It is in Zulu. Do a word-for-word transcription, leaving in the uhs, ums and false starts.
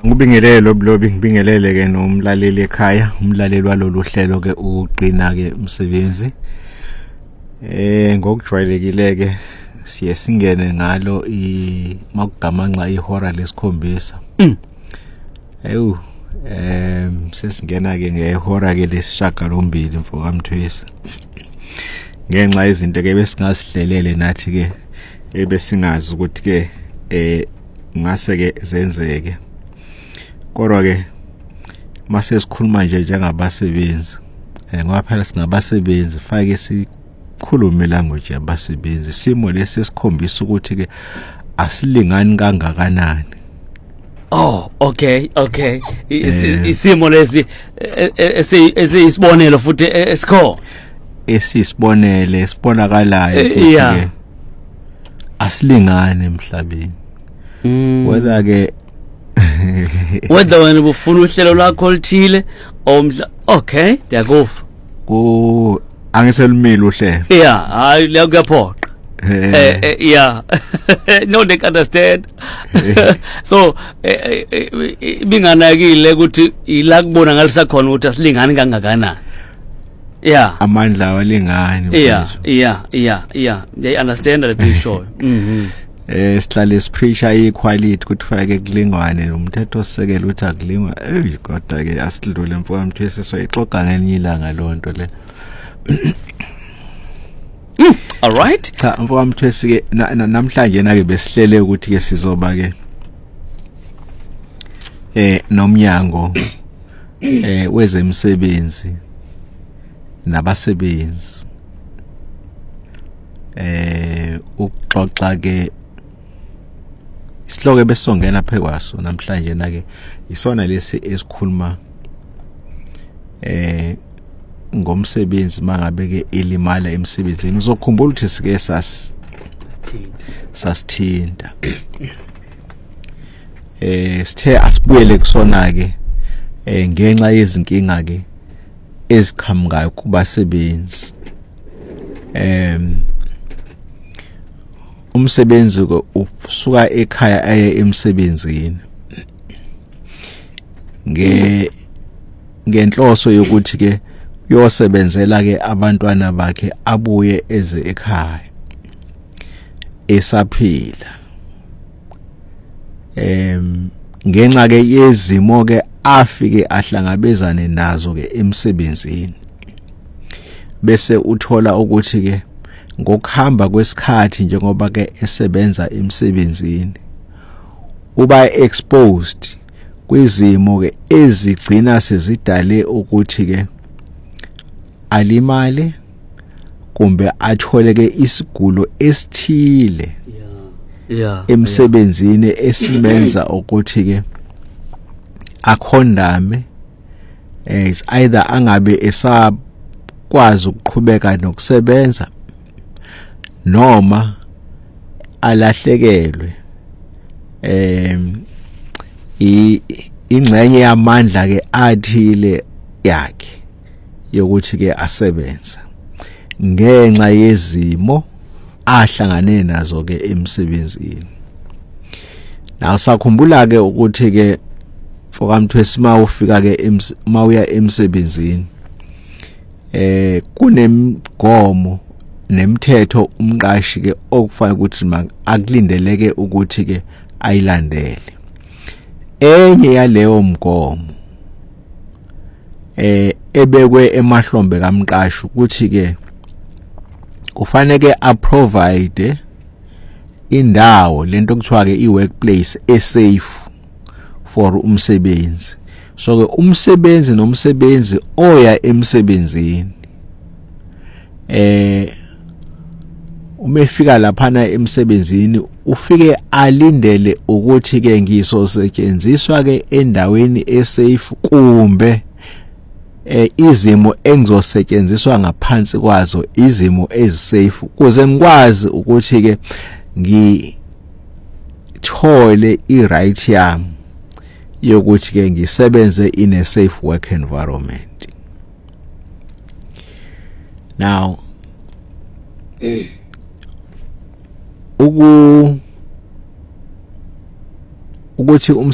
Ngibingelele lobulobi ngibingelele ke nomlaleli ekhaya umlaleli walolu hlelo ke uqina ke umsebenzi eh ngokujwayelekile ke siye singene ngalo i makugamanxa ihora lesikhombisa ayu em sesingena ke ngehora ke lesishagalombili mfoka Mthwesi ngenxa izinto ke besingasihlelele nathi ke ebesingazi ukuthi ke eh ngase ke zenzeke. Kodwa ke mase sikhuluma nje njengabasebenzi eh ngoba phela singabasebenzi fake sikhulume language yabasebenzi simo lesesikhombisa ukuthi ke asilingani kangakanani. Oh okay okay isimo lesi esiyisibonelo futhi esikho esisibonele esibonakalayo ukuthi ke asilingani emhlabeni whether ke whether wena ufuna uhlelo lwakho lithile omhla okay ndiyakufa ku angiselumile uhlelo yeah hayi liyakuyaphoqa eh yeah no they understand so binganakile ukuthi ila kubona ngalisakhona ukuthi asilingani kangakanani yeah amandla awalingani yeah yeah yeah yeah they understand that they sure mhm eh sihlale sipreacha equality ukuthi fake kulingwane nomthetho osekela uthi akulingwa eh kodwa ke asidlule mfowethu Mthwesi soyixoxa ngelinye ilanga lonto le all right cha mfowethu Mthwesi ke namhlanje na ke besihlele ukuthi ke sizoba ke eh nomnyango eh wezemsebenzi nabasebenzi eh ukuxoxa ke isihloko besongena phekwaso namhlanje na ke isona lesi esikhuluma eh ngomsebenzi mangabe ke elimala emsebenzini uzokhumbula ukuthi sike sas sasithinta eh sithe asibuyele kusona ke eh ngenxa yezinkinga ke ezikhamukayo kubasebenzi em umsebenzi usuka ekhaya aye emsebenzini nge ngenhloso yokuthi ke uyosebenzela ke abantwana bakhe abuye eze ekhaya esaphila em ngenxa ke yezimo ke afike ahlangabezane nazo ke emsebenzini bese uthola ukuthi ke ngokuhamba kwesikhathi njengoba ke esebenza emsebenzini uba exposed kwizimo ke ezigcina sezidale ukuthi ke alimale kumbe athole ke isigulo esithile yeah emsebenzini esimenza ukuthi ke akhondame is either angabe esakwazi ukuqhubeka nokusebenza noma alahlekelwe em ingcenye yamandla ke athile yakhe yokuthi ke asebenza ngenxa yezimo ahlangane nazo ke emsebenzini. Nasakhumbula ke ukuthi ke mfoka Mthwesi mawufika ke mawuya emsebenzini eh kunemgomo nemithetho umqashi ke okufanele ukuthi akulindeleke ukuthi ke ayilandele. Enye yaleyo mgomo eh ebekwe emahlombe kamqashi ukuthi ke kufanele aprovide indawo lento okuthiwa ke iworkplace esafe for umsebenzi. So ke umsebenzi nomsebenzi oya emsebenzini eh umefika lapha na emsebenzini ufike alindele ukuthi ke ngizosetshenziswa ke endaweni esafe kumbe eh izimo engizosetshenziswa ngaphansi kwazo izimo ezisafe kuze ngikwazi ukuthi ke ngithole i-right yami yokuthi ke ngisebenze in a safe work environment. Now uku ukuthi